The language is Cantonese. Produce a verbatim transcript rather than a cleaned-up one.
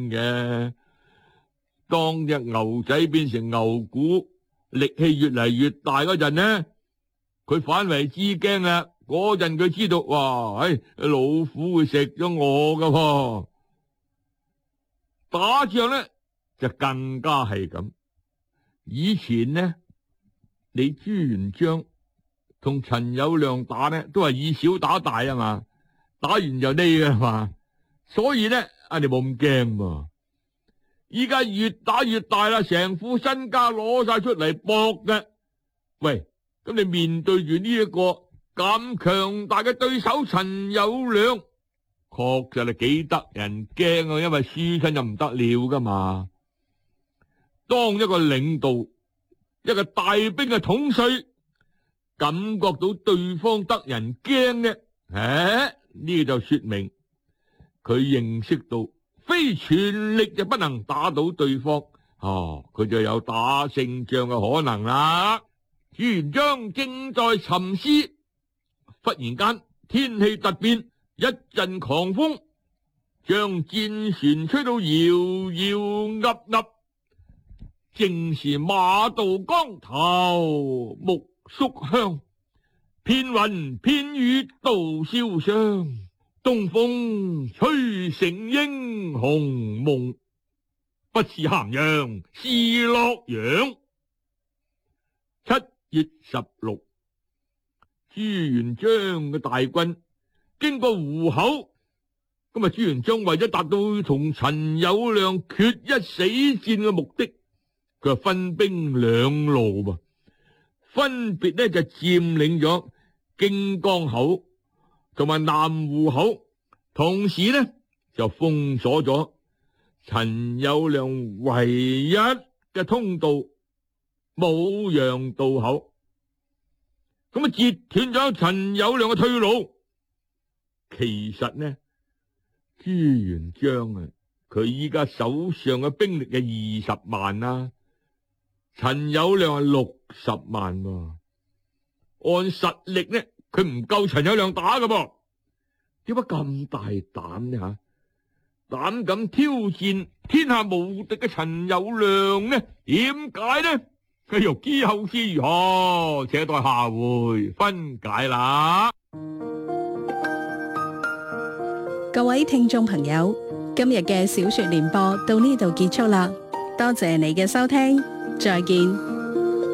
嘅。當隻牛仔變成牛牯，力氣越嚟越大嗰陣呢，佢反為知驚啦。嗰陣佢知道，哇，唉，老虎會食咗我噶噃。打仗呢就更加係咁。以前呢，你朱元璋同陳友諒打呢，都係以小打大啊嘛，打完就呢噶嘛，所以呢，啊你冇咁驚喎。依家越打越大啦，成副身家攞晒出嚟搏嘅。喂，咁你面對住呢一個咁強大嘅對手陳友諒，確實係幾得人驚啊！因為輸親就唔得了噶嘛。當一個領導，一個大兵嘅統帥，感覺到對方得人驚嘅，誒，呢就說明佢認識到非全力就不能打到對方，哦，佢就有打勝仗嘅可能啦。朱元璋正在沉思，忽然間天氣突變，一陣狂風將戰船吹到搖搖噏噏，正是馬到江頭木宿香，片雲片雨度瀟湘，東風吹成英雄夢，不是咸陽是洛陽。七月十六，朱元璋嘅大軍經過湖口，咁啊朱元璋為咗達到同陳友諒決一死戰嘅目的，佢係分兵兩路噃，分別呢就佔領咗京江口同埋南湖口，同時呢就封鎖咗陳友諒唯一嘅通道舞陽渡口，咁啊截斷咗陳友諒嘅退路。其實呢，朱元璋啊，佢依家手上嘅兵力係二十萬啦，陳友諒係六十萬喎。按實力呢，佢唔夠陳友諒打㗎噃。點解咁大膽呢？吓，膽敢挑戰天下無敵嘅陳友諒呢？點解呢？佢欲知後事如何，且待下回分解啦。 各位聽眾朋友，今日嘅小說聯播到呢度結束啦，多謝你嘅收聽，再見。